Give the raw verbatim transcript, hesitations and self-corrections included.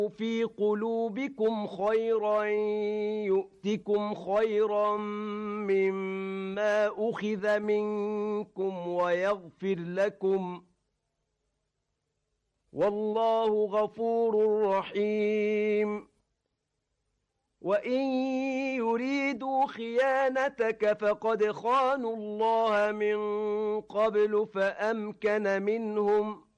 في قلوبكم خيرا يؤتكم خيرا مما أخذ منكم ويغفر لكم والله غفور رحيم وإن يريدوا خيانتك فقد خانوا الله من قبل فأمكن منهم